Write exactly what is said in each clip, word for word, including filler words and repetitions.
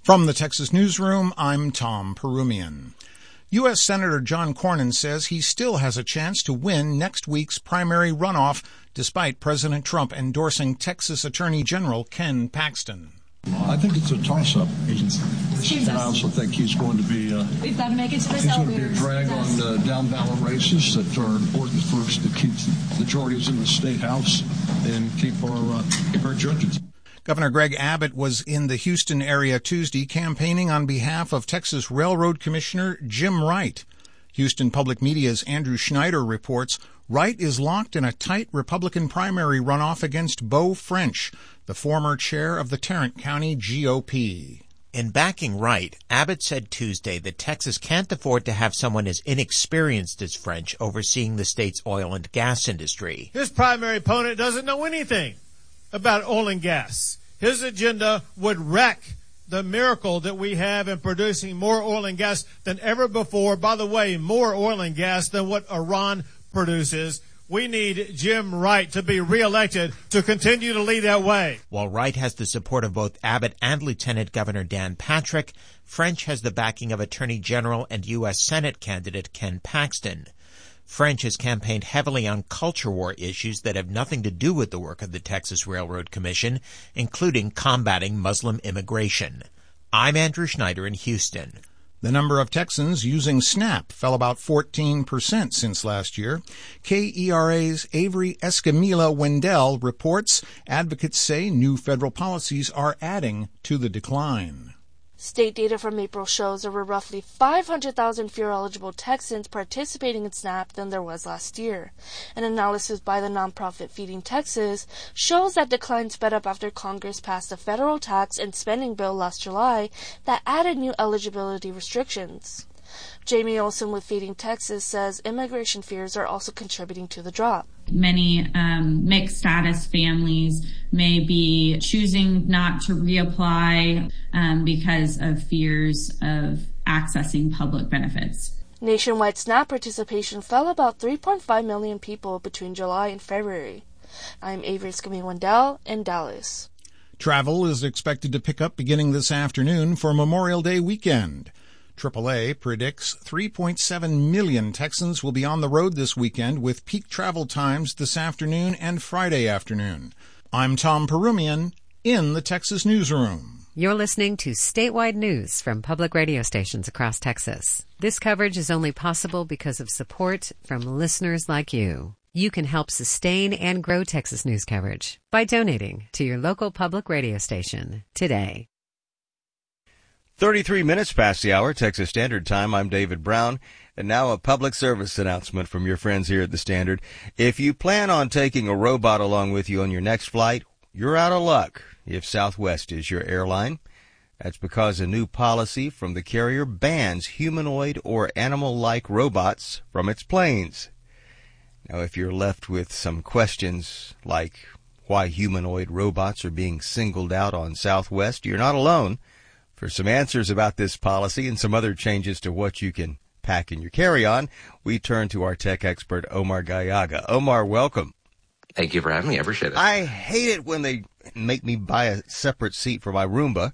From the Texas Newsroom, I'm Tom Perumian. U S. Senator John Cornyn says he still has a chance to win next week's primary runoff, despite President Trump endorsing Texas Attorney General Ken Paxton. I think it's a toss-up. And I also think he's going to be uh, We've got to make it to the he's going to be a drag on uh, down-ballot races that are important for us to keep majorities in the State House and keep our, uh, keep our judges. Governor Greg Abbott was in the Houston area Tuesday campaigning on behalf of Texas Railroad Commissioner Jim Wright. Houston Public Media's Andrew Schneider reports Wright is locked in a tight Republican primary runoff against Beau French, the former chair of the Tarrant County G O P. In backing Wright, Abbott said Tuesday that Texas can't afford to have someone as inexperienced as French overseeing the state's oil and gas industry. His primary opponent doesn't know anything about oil and gas. His agenda would wreck the miracle that we have in producing more oil and gas than ever before. By the way, more oil and gas than what Iran produces. We need Jim Wright to be reelected to continue to lead that way. While Wright has the support of both Abbott and Lieutenant Governor Dan Patrick, French has the backing of Attorney General and U S. Senate candidate Ken Paxton. French has campaigned heavily on culture war issues that have nothing to do with the work of the Texas Railroad Commission, including combating Muslim immigration. I'm Andrew Schneider in Houston. The number of Texans using SNAP fell about fourteen percent since last year. K E R A's Avery Escamilla Wendell reports advocates say new federal policies are adding to the decline. State data from April shows there were roughly five hundred thousand fewer eligible Texans participating in SNAP than there was last year. An analysis by the nonprofit Feeding Texas shows that decline sped up after Congress passed a federal tax and spending bill last July that added new eligibility restrictions. Jamie Olson with Feeding Texas says immigration fears are also contributing to the drop. Many um, mixed status families may be choosing not to reapply um, because of fears of accessing public benefits. Nationwide SNAP participation fell about three point five million people between July and February. I'm Avery Escamilla Wendell in Dallas. Travel is expected to pick up beginning this afternoon for Memorial Day weekend. triple A predicts three point seven million Texans will be on the road this weekend with peak travel times this afternoon and Friday afternoon. I'm Tom Perumian in the Texas Newsroom. You're listening to statewide news from public radio stations across Texas. This coverage is only possible because of support from listeners like you. You can help sustain and grow Texas news coverage by donating to your local public radio station today. thirty-three minutes past the hour, Texas Standard Time. I'm David Brown. And now a public service announcement from your friends here at the Standard. If you plan on taking a robot along with you on your next flight, you're out of luck if Southwest is your airline. That's because a new policy from the carrier bans humanoid or animal-like robots from its planes. Now, if you're left with some questions like why humanoid robots are being singled out on Southwest, you're not alone. For some answers about this policy and some other changes to what you can pack in your carry-on, we turn to our tech expert, Omar Gallaga. Omar, welcome. Thank you for having me. I appreciate it. I hate it when they make me buy a separate seat for my Roomba.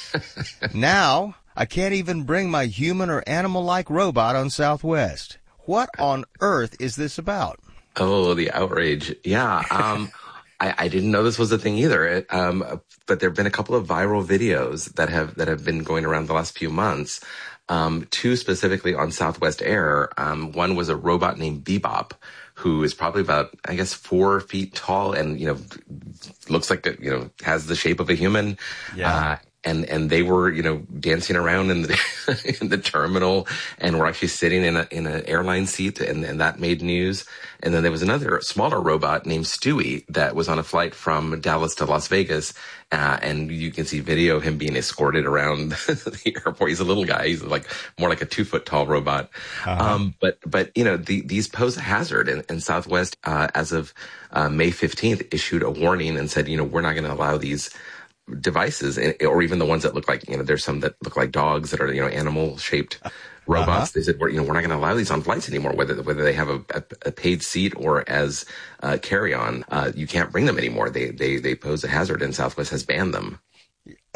Now, I can't even bring my human or animal-like robot on Southwest. What on earth is this about? Oh, the outrage. Yeah. Um, I, I didn't know this was a thing either. It, um, but there have been a couple of viral videos that have that have been going around the last few months. Um, two specifically on Southwest Air. Um, one was a robot named Bebop, who is probably about, I guess, four feet tall and, you know, looks like, a, you know, has the shape of a human. Yeah. Uh, and, and they were, you know, dancing around in the, in the terminal and were actually sitting in a, in an airline seat, and, and that made news. And then there was another smaller robot named Stewie that was on a flight from Dallas to Las Vegas. Uh, and you can see video of him being escorted around the airport. He's a little guy. He's like more like a two foot tall robot. Uh-huh. Um, but, but, you know, the, these pose a hazard, and, and Southwest, uh, as of, uh, May fifteenth issued a warning and said, you know, we're not going to allow these devices, or even the ones that look like, you know, there's some that look like dogs that are, you know, animal shaped robots. Uh-huh. They said, we're, you know, we're not going to allow these on flights anymore, whether, whether they have a, a, a paid seat or as, uh, carry on. Uh, you can't bring them anymore. They, they, they pose a hazard, and Southwest has banned them.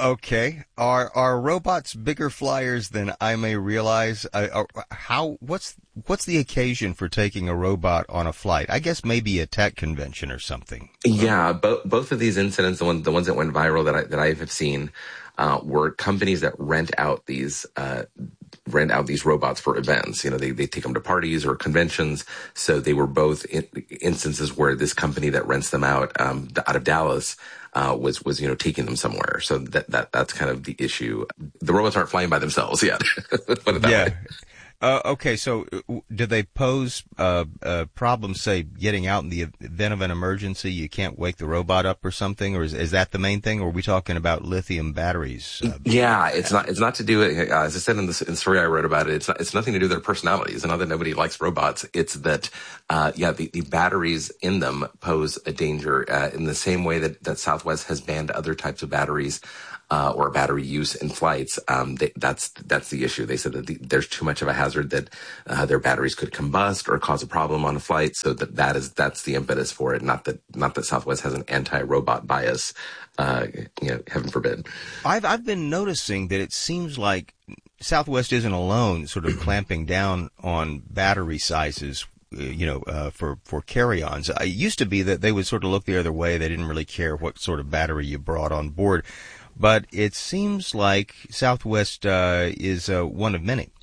Okay. Are are robots bigger flyers than I may realize? Uh, how? What's what's the occasion for taking a robot on a flight? I guess maybe a tech convention or something. Yeah, both both of these incidents, the ones the ones that went viral that I that I have seen, uh, were companies that rent out these uh, rent out these robots for events. You know, they they take them to parties or conventions. So they were both in, instances where this company that rents them out um, out of Dallas. Uh, was, was, you know, taking them somewhere. So that, that, that's kind of the issue. The robots aren't flying by themselves yet. Put it that yeah. way. Uh, okay, so uh, do they pose uh, uh, problems, say, getting out in the event of an emergency? You can't wake the robot up or something, or is, is that the main thing? Or are we talking about lithium batteries? Uh, yeah, it's not. It's not to do it. Uh, as I said in the, in the story I wrote about it, it's not, it's nothing to do with their personalities. And not that nobody likes robots. It's that, uh, yeah, the, the batteries in them pose a danger uh, in the same way that, that Southwest has banned other types of batteries. Uh, or battery use in flights, um, they, that's that's the issue. They said that the, there's too much of a hazard that uh, their batteries could combust or cause a problem on a flight. So that that is that's the impetus for it. Not that not that Southwest has an anti-robot bias. Uh, you know, heaven forbid. I've I've been noticing that it seems like Southwest isn't alone, sort of clamping down on battery sizes. You know, uh, for, for carry-ons. It used to be that they would sort of look the other way. They didn't really care what sort of battery you brought on board. But it seems like Southwest uh, is uh, one of many.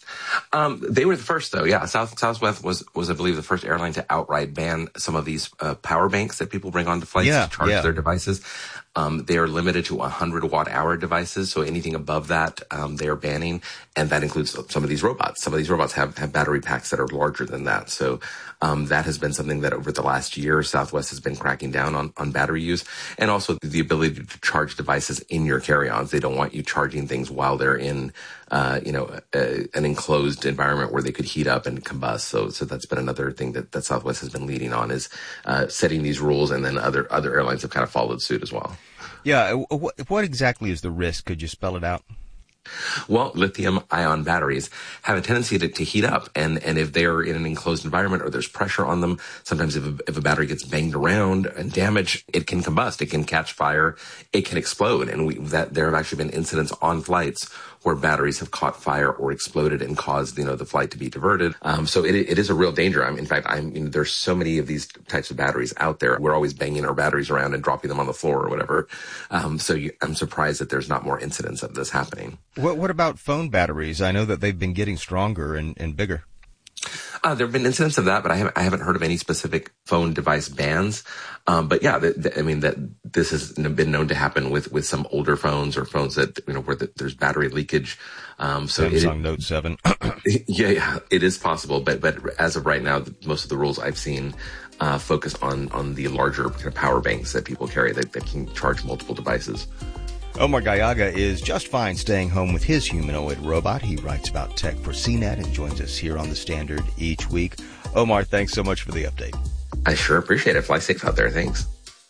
Um, they were the first, though. Yeah, South Southwest was, was I believe, the first airline to outright ban some of these uh, power banks that people bring onto flights yeah, to charge yeah. their devices. Um, they are limited to one hundred watt hour devices, so anything above that, um, they are banning, and that includes some of these robots. Some of these robots have, have battery packs that are larger than that. So um, that has been something that over the last year, Southwest has been cracking down on, on battery use, and also the ability to charge devices in your carry-ons. They don't want you charging things while they're in, uh, you know, a, an enclosed environment where they could heat up and combust. So, so that's been another thing that, that Southwest has been leading on, is uh, setting these rules, and then other other airlines have kind of followed suit as well. Yeah, what, what exactly is the risk? Could you spell it out? Well, lithium-ion batteries have a tendency to, to heat up, and, and if they're in an enclosed environment or there's pressure on them, sometimes if a, if a battery gets banged around and damaged, it can combust, it can catch fire, it can explode, and we, that there have actually been incidents on flights where batteries have caught fire or exploded and caused, you know, the flight to be diverted. Um, so it, it is a real danger. I'm, in fact, I'm, you know, there's so many of these types of batteries out there. We're always banging our batteries around and dropping them on the floor or whatever. Um, so you, I'm surprised that there's not more incidents of this happening. What, what about phone batteries? I know that they've been getting stronger and, and bigger. Uh, there have been incidents of that, but I haven't, I haven't heard of any specific phone device bans. Um, but yeah, the, the, I mean, that this has been known to happen with, with some older phones or phones that, you know, where the, there's battery leakage. Um, so Samsung it, Note seven. yeah, yeah, it is possible. But, but as of right now, the, most of the rules I've seen, uh, focus on, on the larger kind of power banks that people carry that, that can charge multiple devices. Omar Gallaga is just fine staying home with his humanoid robot. He writes about tech for C net and joins us here on The Standard each week. Omar, thanks so much for the update. I sure appreciate it. Fly safe out there. Thanks.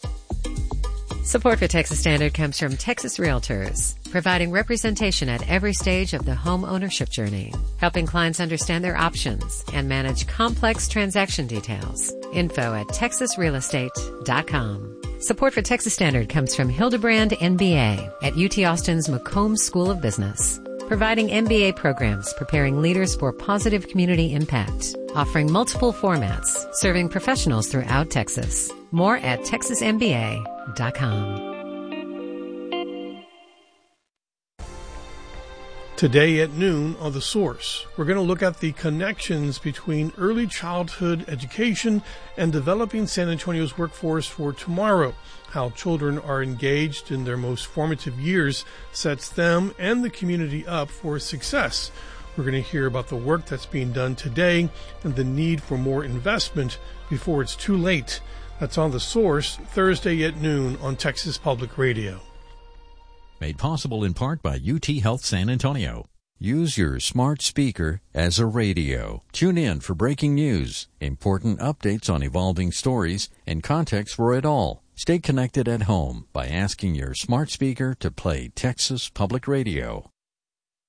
Support for Texas Standard comes from Texas Realtors, providing representation at every stage of the home ownership journey, helping clients understand their options and manage complex transaction details. Info at texas real estate dot com. Support for Texas Standard comes from Hildebrand M B A at U T Austin's Macomb School of Business, providing M B A programs preparing leaders for positive community impact, offering multiple formats, serving professionals throughout Texas. More at texas m b a dot com. Today at noon on The Source, we're going to look at the connections between early childhood education and developing San Antonio's workforce for tomorrow. How children are engaged in their most formative years sets them and the community up for success. We're going to hear about the work that's being done today and the need for more investment before it's too late. That's on The Source, Thursday at noon on Texas Public Radio. Made possible in part by U T Health San Antonio. Use your smart speaker as a radio. Tune in for breaking news, important updates on evolving stories, and context for it all. Stay connected at home by asking your smart speaker to play Texas Public Radio.